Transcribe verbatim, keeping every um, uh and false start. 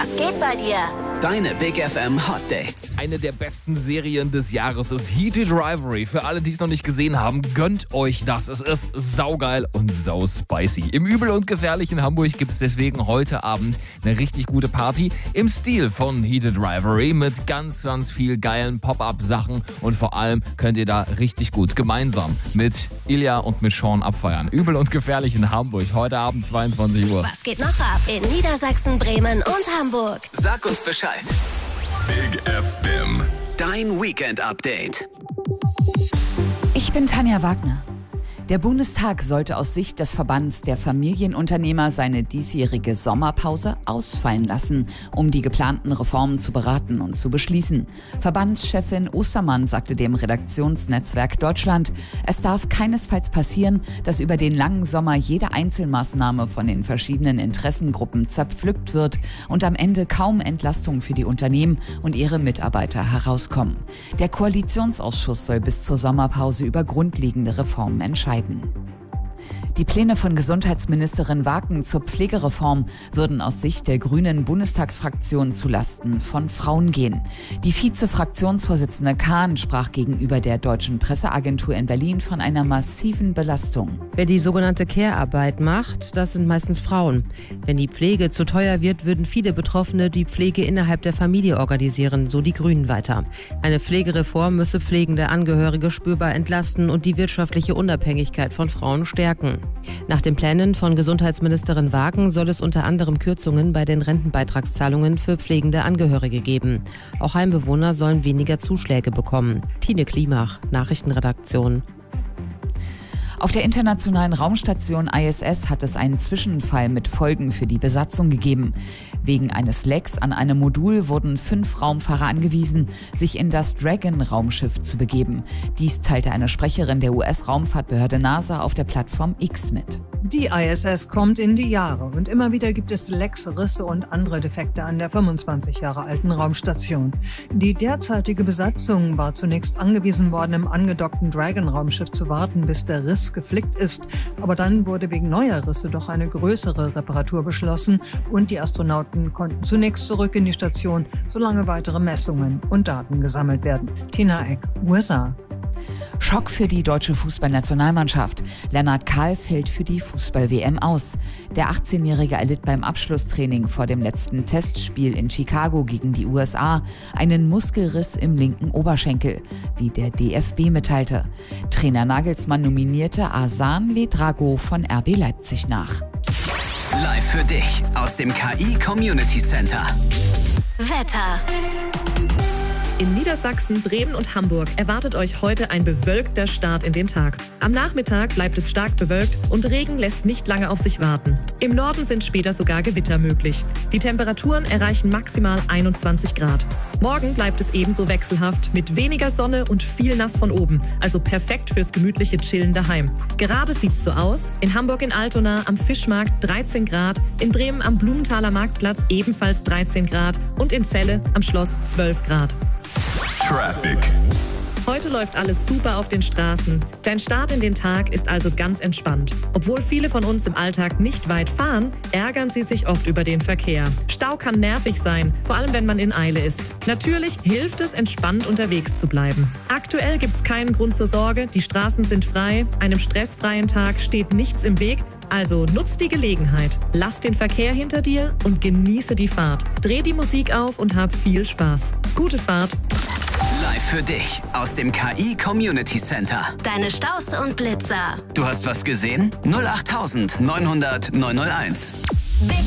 Was geht bei dir? Deine Big F M Hot Dates. Eine der besten Serien des Jahres ist Heated Rivalry. Für alle, die es noch nicht gesehen haben, gönnt euch das. Es ist saugeil und sau spicy. Im Übel und Gefährlich in Hamburg gibt es deswegen heute Abend eine richtig gute Party im Stil von Heated Rivalry mit ganz, ganz viel geilen Pop-Up-Sachen und vor allem könnt ihr da richtig gut gemeinsam mit Ilja und mit Sean abfeiern. Übel und Gefährlich in Hamburg, heute Abend zweiundzwanzig Uhr. Was geht noch ab in Niedersachsen, Bremen und Hamburg? Sag uns Bescheid. Big F M. Dein Weekend-Update. Ich bin Tanja Wagner. Der Bundestag sollte aus Sicht des Verbands der Familienunternehmer seine diesjährige Sommerpause ausfallen lassen, um die geplanten Reformen zu beraten und zu beschließen. Verbandschefin Ostermann sagte dem Redaktionsnetzwerk Deutschland, es darf keinesfalls passieren, dass über den langen Sommer jede Einzelmaßnahme von den verschiedenen Interessengruppen zerpflückt wird und am Ende kaum Entlastung für die Unternehmen und ihre Mitarbeiter herauskommen. Der Koalitionsausschuss soll bis zur Sommerpause über grundlegende Reformen entscheiden. Die Pläne von Gesundheitsministerin Waken zur Pflegereform würden aus Sicht der grünen Bundestagsfraktion zulasten von Frauen gehen. Die Vize-Fraktionsvorsitzende Kahn sprach gegenüber der Deutschen Presseagentur in Berlin von einer massiven Belastung. Wer die sogenannte Care-Arbeit macht, das sind meistens Frauen. Wenn die Pflege zu teuer wird, würden viele Betroffene die Pflege innerhalb der Familie organisieren, so die Grünen weiter. Eine Pflegereform müsse pflegende Angehörige spürbar entlasten und die wirtschaftliche Unabhängigkeit von Frauen stärken. Nach den Plänen von Gesundheitsministerin Waken soll es unter anderem Kürzungen bei den Rentenbeitragszahlungen für pflegende Angehörige geben. Auch Heimbewohner sollen weniger Zuschläge bekommen. Tine Klimach, Nachrichtenredaktion. Auf der internationalen Raumstation I S S hat es einen Zwischenfall mit Folgen für die Besatzung gegeben. Wegen eines Lecks an einem Modul wurden fünf Raumfahrer angewiesen, sich in das Dragon-Raumschiff zu begeben. Dies teilte eine Sprecherin der U S-Raumfahrtbehörde NASA auf der Plattform X mit. Die I S S kommt in die Jahre und immer wieder gibt es Lecks, Risse und andere Defekte an der fünfundzwanzig Jahre alten Raumstation. Die derzeitige Besatzung war zunächst angewiesen worden, im angedockten Dragon-Raumschiff zu warten, bis der Riss geflickt ist. Aber dann wurde wegen neuer Risse doch eine größere Reparatur beschlossen und die Astronauten konnten zunächst zurück in die Station, solange weitere Messungen und Daten gesammelt werden. Tina Eck, U S A. Schock für die deutsche Fußballnationalmannschaft. Lennart Kahl fällt für die Fußball-W M aus. Der achtzehnjährige erlitt beim Abschlusstraining vor dem letzten Testspiel in Chicago gegen die U S A einen Muskelriss im linken Oberschenkel, wie der D F B mitteilte. Trainer Nagelsmann nominierte Arslan Vedrago von R B Leipzig nach. Live für dich aus dem K I Community Center. Wetter. In Niedersachsen, Bremen und Hamburg erwartet euch heute ein bewölkter Start in den Tag. Am Nachmittag bleibt es stark bewölkt und Regen lässt nicht lange auf sich warten. Im Norden sind später sogar Gewitter möglich. Die Temperaturen erreichen maximal einundzwanzig Grad. Morgen bleibt es ebenso wechselhaft mit weniger Sonne und viel nass von oben. Also perfekt fürs gemütliche Chillen daheim. Gerade sieht's so aus. In Hamburg in Altona am Fischmarkt dreizehn Grad, in Bremen am Blumenthaler Marktplatz ebenfalls dreizehn Grad und in Celle am Schloss zwölf Grad. Traffic. Heute läuft alles super auf den Straßen. Dein Start in den Tag ist also ganz entspannt. Obwohl viele von uns im Alltag nicht weit fahren, ärgern sie sich oft über den Verkehr. Stau kann nervig sein, vor allem wenn man in Eile ist. Natürlich hilft es, entspannt unterwegs zu bleiben. Aktuell gibt's keinen Grund zur Sorge, die Straßen sind frei, einem stressfreien Tag steht nichts im Weg. Also nutz die Gelegenheit, lass den Verkehr hinter dir und genieße die Fahrt. Dreh die Musik auf und hab viel Spaß. Gute Fahrt! Live für dich aus dem K I Community Center. Deine Staus und Blitzer. Du hast was gesehen? null acht neunhundert neunhunderteins. Big